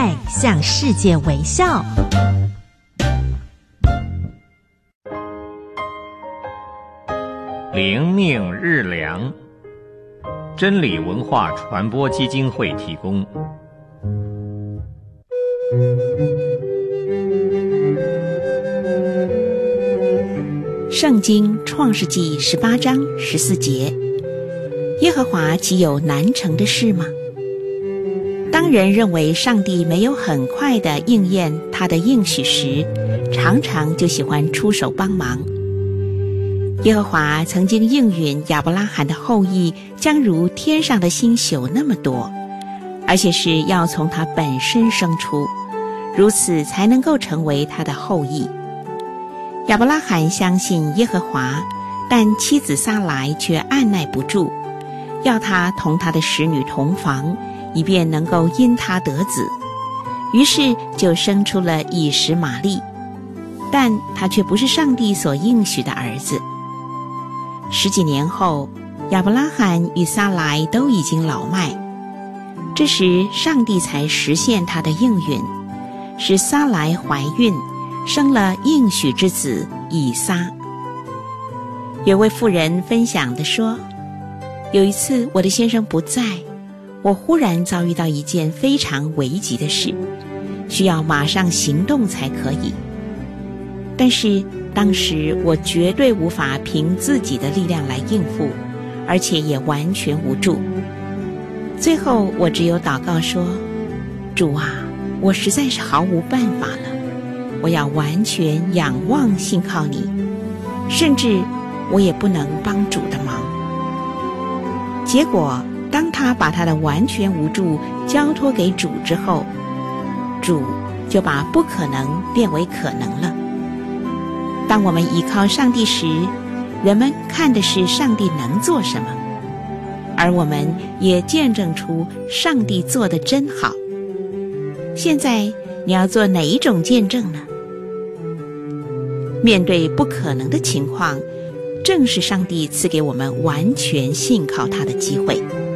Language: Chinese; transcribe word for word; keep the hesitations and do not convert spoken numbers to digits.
爱向世界微笑。 灵命日粮，真理文化传播基金会提供。 圣经创世纪十八章十四节，耶和华岂有难成的事吗？当人认为上帝没有很快地应验他的应许时，常常就喜欢出手帮忙。耶和华曾经应允亚伯拉罕的后裔将如天上的星宿那么多，而且是要从他本身生出，如此才能够成为他的后裔。亚伯拉罕相信耶和华，但妻子撒来却按耐不住，要他同他的使女同房，以便能够因他得子。于是就生出了以实玛利，但他却不是上帝所应许的儿子。十几年后，亚伯拉罕与撒来都已经老迈，这时上帝才实现他的应允，使撒来怀孕，生了应许之子以撒。有位妇人分享地说，有一次我的先生不在，我忽然遭遇到一件非常危急的事，需要马上行动才可以。但是当时我绝对无法凭自己的力量来应付，而且也完全无助。最后我只有祷告说，主啊，我实在是毫无办法了，我要完全仰望信靠你，甚至我也不能帮主的忙。结果当他把他的完全无助交托给主之后，主就把不可能变为可能了。当我们依靠上帝时，人们看的是上帝能做什么，而我们也见证出上帝做得真好。现在你要做哪一种见证呢？面对不可能的情况，正是上帝赐给我们完全信靠他的机会。